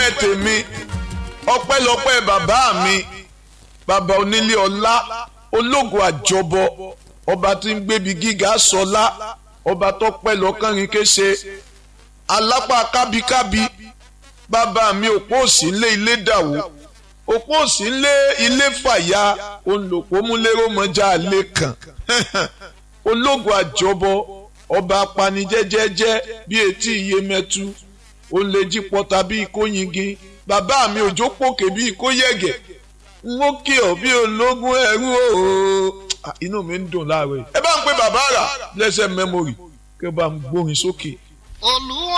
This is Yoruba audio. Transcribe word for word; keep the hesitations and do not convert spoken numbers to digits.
lọ́pẹ́ tèmi ọpẹ́lọpẹ́ bàbá mi bàbá onílé ọlá ológo àjọbọ ọba tí ń gbébi gíga sọlá ọba tó pẹ́ lọ́kànrin kése alápá kábíkábí bàbá mi òpó òsì ńlé ilé dàwó òpó òsì ńlé ilé fàyà olùpò múlẹ́rọ mọ́jà àlè kàn ológo àjọbọ ọba apanijẹ́jẹ́jẹ́ bí etí iye mẹ́tu ó lè jí pọ́ta bí ikó yingin bàbá mi òjò pòkè bí ikó yẹ̀gẹ̀ n ó kí ọ bí ológun ẹrú ooo inú mi ń dùn láàárọ̀ yìí ẹ bá ń pe bàbá rà lẹ́sẹ̀ mẹ́mórì kí ẹ bá ń gbórin sókè.